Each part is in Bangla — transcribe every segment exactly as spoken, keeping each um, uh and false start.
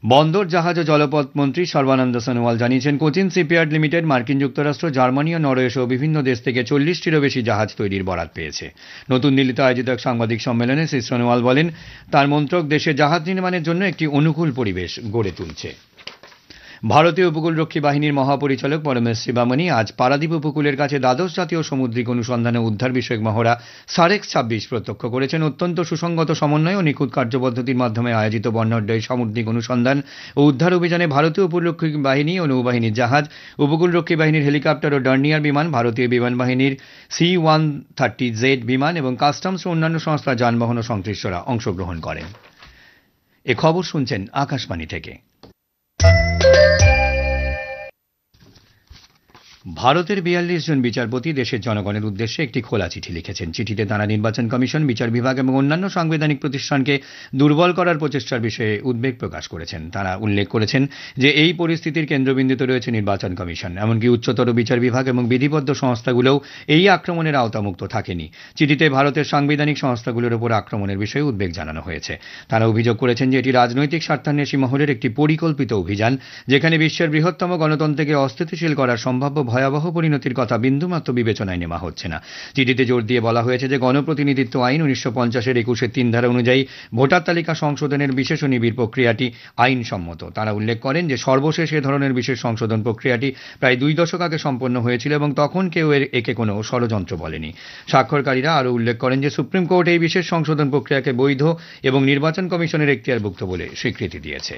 বন্দর জাহাজ ও জলপথ মন্ত্রী সর্বানন্দ সোনোয়াল জানিয়েছেন, কোচিন শিপইয়ার্ড লিমিটেড মার্কিন যুক্তরাষ্ট্র, জার্মানি ও নরওয়ে সহ বিভিন্ন দেশ থেকে চল্লিশটিরও বেশি জাহাজ তৈরির বরাত পেয়েছে। নতুন দিল্লিতে আয়োজিত এক সাংবাদিক সম্মেলনে শ্রী সোনোয়াল বলেন, তার মন্ত্রক দেশে জাহাজ নির্মাণের জন্য একটি অনুকূল পরিবেশ গড়ে তুলছে। ভারতীয় উপকূলরক্ষী বাহিনীর মহাপরিচালক পরমেশ শিবামণি আজ পারাদ্বীপ উপকূলের কাছে দ্বাদশ জাতীয় সামুদ্রিক অনুসন্ধান ও উদ্ধার বিষয়ক মহড়া সারেক্স ছাব্বিশ প্রত্যক্ষ করেছেন। অত্যন্ত সুসংগত সমন্বয় ও নিখুঁত কার্যপদ্ধতির মাধ্যমে আয়োজিত বর্ণাঢ্য সামুদ্রিক অনুসন্ধান ও উদ্ধার অভিযানে ভারতীয় উপকূলরক্ষী বাহিনী ও নৌবাহিনীর জাহাজ, উপকূলরক্ষী বাহিনীর হেলিকপ্টার ও ডার্নিয়ার বিমান, ভারতীয় বিমান বাহিনীর সি ওয়ান থার্টি জেড বিমান এবং কাস্টমস ও অন্যান্য সংস্থার যানবাহন ও সংশ্লিষ্টরা অংশগ্রহণ করেন। এ খবর শুনছেন আকাশবাণী থেকে। ভারতের বিয়াল্লিশ জন বিচারপতি দেশের জনগণের উদ্দেশ্যে একটি খোলা চিঠি লিখেছেন। চিঠিতে তাঁরা নির্বাচন কমিশন, বিচার বিভাগ এবং অন্যান্য সাংবিধানিক প্রতিষ্ঠানকে দুর্বল করার প্রচেষ্টার বিষয়ে উদ্বেগ প্রকাশ করেছেন। তাঁরা উল্লেখ করেছেন যে এই পরিস্থিতির কেন্দ্রবিন্দুতে রয়েছে নির্বাচন কমিশন, এমনকি উচ্চতর বিচার বিভাগ এবং বিধিবদ্ধ সংস্থাগুলোও এই আক্রমণের আওতামুক্ত থাকেনি। চিঠিতে ভারতের সাংবিধানিক সংস্থাগুলোর উপর আক্রমণের বিষয়ে উদ্বেগ জানানো হয়েছে। তাঁরা অভিযোগ করেছেন যে এটি রাজনৈতিক স্বার্থান্বেষী মহলের একটি পরিকল্পিত অভিযান, যেখানে বিশ্বের বৃহত্তম গণতন্ত্রকে অস্থিতিশীল করার সম্ভাব্য ভয়াবহ পরিণতির কথা বিন্দুমাত্র বিবেচনায় নেওয়া হচ্ছে না। চিঠিতে জোর দিয়ে বলা হয়েছে যে গণপ্রতিনিধিত্ব আইন উনিশশো পঞ্চাশের একুশের তিন ধারা অনুযায়ী ভোটার তালিকা সংশোধনের বিশেষ ও নিবিড় প্রক্রিয়াটি আইনসম্মত। তারা উল্লেখ করেন যে সর্বশেষ এ ধরনের বিশেষ সংশোধন প্রক্রিয়াটি প্রায় দুই দশক আগে সম্পন্ন হয়েছিল এবং তখন কেউ এর একে কোনো ষড়যন্ত্র বলেনি। স্বাক্ষরকারীরা আরও উল্লেখ করেন যে সুপ্রিম কোর্ট এই বিশেষ সংশোধন প্রক্রিয়াকে বৈধ এবং নির্বাচন কমিশনের এখতিয়ারভুক্ত বলে স্বীকৃতি দিয়েছে।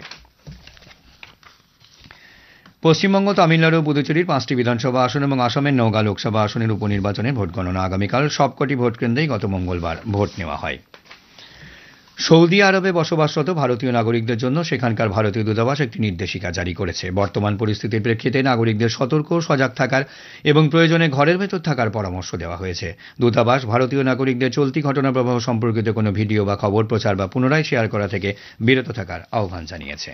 পশ্চিমবঙ্গ, তামিলনাড়ু ও পুদুচেরির পাঁচটি বিধানসভা আসন এবং আসামের নওগাঁ লোকসভা আসনের উপনির্বাচনের ভোট গণনা আগামীকাল। সবকটি ভোট কেন্দ্রেই গত মঙ্গলবার ভোট নেওয়া হয়। সৌদি আরবে বসবাসরত ভারতীয় নাগরিকদের জন্য সেখানকার ভারতীয় দূতাবাস একটি নির্দেশিকা জারি করেছে। বর্তমান পরিস্থিতির প্রেক্ষিতে নাগরিকদের সতর্ক ও সজাগ থাকার এবং প্রয়োজনে ঘরের ভেতর থাকার পরামর্শ দেওয়া হয়েছে। দূতাবাস ভারতীয় নাগরিকদের চলতি ঘটনা প্রবাহ সম্পর্কিত কোনো ভিডিও বা খবর প্রচার বা পুনরায় শেয়ার করা থেকে বিরত থাকার আহ্বান জানিয়েছে।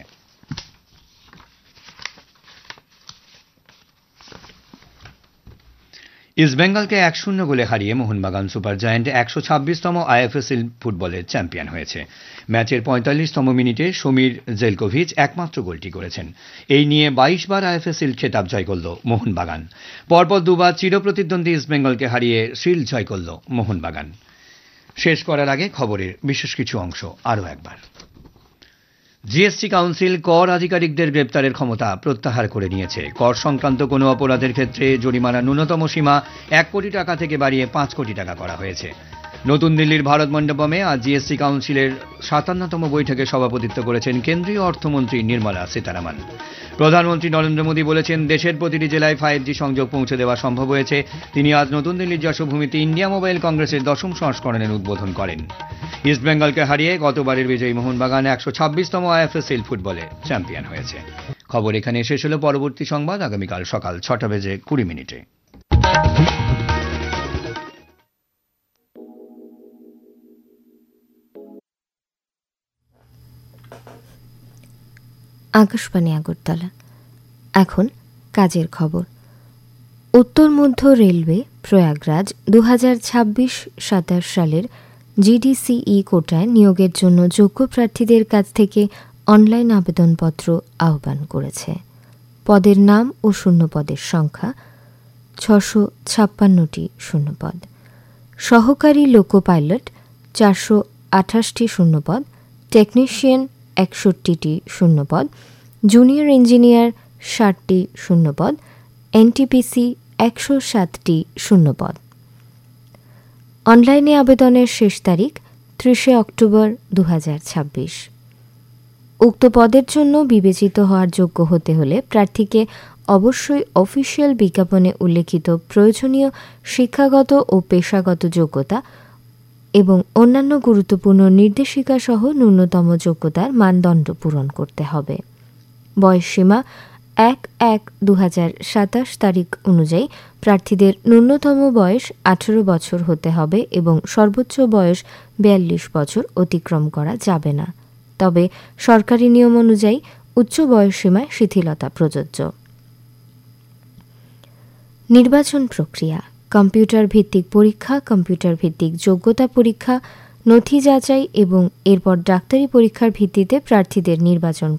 ইস্টবেঙ্গলকে এক শূন্য গোলে হারিয়ে মোহনবাগান সুপার জায়ান্ট একশো ছাব্বিশতম আইএফএসএল ফুটবলের চ্যাম্পিয়ন হয়েছে। ম্যাচের পঁয়তাল্লিশতম মিনিটে সমীর জেলকোভিচ একমাত্র গোলটি করেছেন। এই নিয়ে বাইশ বার আইএফএসএল খেতাব জয় করল মোহনবাগান। পরপর দুবার চিরপ্রতিদ্বন্দ্বী ইস্টবেঙ্গলকে হারিয়ে শিল্ড জয় করল মোহনবাগান। শেষ করার আগে খবরের বিশেষ কিছু অংশ আরও একবার। জিএসটি কাউন্সিল কর আধিকারিকদের গ্রেপ্তারের ক্ষমতা প্রত্যাহার করে নিয়েছে। কর সংক্রান্ত কোনো অপরাধের ক্ষেত্রে জরিমানার ন্যূনতম সীমা এক কোটি টাকা থেকে বাড়িয়ে পাঁচ কোটি টাকা করা হয়েছে। নতুন দিল্লির ভারত মণ্ডপমে আজ জিএসটি কাউন্সিলের সাতান্নতম বৈঠকে সভাপতিত্ব করেছেন কেন্দ্রীয় অর্থমন্ত্রী নির্মলা সীতারামন। প্রধানমন্ত্রী নরেন্দ্র মোদী বলেছেন, দেশের প্রতিটি জেলায় ফাইভ জি সংযোগ পৌঁছে দেওয়া সম্ভব হয়েছে। তিনি আজ নতুন দিল্লির যশোভূমিতে ইন্ডিয়া মোবাইল কংগ্রেসের দশম সংস্করণের উদ্বোধন করেন। ইস্টবেঙ্গলকে হারিয়ে গতবারের বিজয়ী মোহনবাগান একশো ছাব্বিশতম আইএফএসএল ফুটবলে চ্যাম্পিয়ন হয়েছে। খবর এখানে শেষ হলো। পরবর্তী সংবাদ আগামীকাল সকাল ছটা বেজে কুড়ি মিনিটে। আকাশবাণী আগরতলা। এখন কাজের খবর। উত্তর মধ্য রেলওয়ে প্রয়াগরাজ দু হাজার ছাব্বিশ সাতাশ সালের জিডিসিই কোটায় নিয়োগের জন্য যোগ্য প্রার্থীদের কাছ থেকে অনলাইন আবেদনপত্র আহ্বান করেছে। পদের নাম ও শূন্যপদের সংখ্যা ছশো ছাপ্পান্নটি শূন্যপদ। সহকারী লোকো পাইলট চারশো আঠাশটি শূন্যপদ, টেকনিশিয়ান একষট্টিটি শূন্যপদ, জুনিয়র ইঞ্জিনিয়ার ষাটটি শূন্যপদ, এনটিপিসি একশো সাতটি শূন্যপদ। অনলাইনে আবেদনের শেষ তারিখ ত্রিশে অক্টোবর দু হাজার ছাব্বিশ। উক্ত পদের জন্য বিবেচিত হওয়ার যোগ্য হতে হলে প্রার্থীকে অবশ্যই অফিসিয়াল বিজ্ঞাপনে উল্লেখিত প্রয়োজনীয় শিক্ষাগত ও পেশাগত যোগ্যতা এবং অন্যান্য গুরুত্বপূর্ণ নির্দেশিকা সহ ন্যূনতম যোগ্যতার মানদণ্ড পূরণ করতে হবে। বয়সসীমা এক এক দু হাজার সাতাশ তারিখ অনুযায়ী প্রার্থীদের ন্যূনতম বয়স আঠেরো বছর হতে হবে এবং সর্বোচ্চ বয়স বিয়াল্লিশ বছর অতিক্রম করা যাবে না। তবে সরকারি নিয়ম অনুযায়ী উচ্চ বয়সসীমায় শিথিলতা প্রযোজ্য। নির্বাচন প্রক্রিয়া: কম্পিউটার ভিত্তিক পরীক্ষা, কম্পিউটার ভিত্তিক যোগ্যতা পরীক্ষা, নথি যাচাই এবং এরপর ডাক্তারি পরীক্ষার ভিত্তিতে প্রার্থীদের নির্বাচন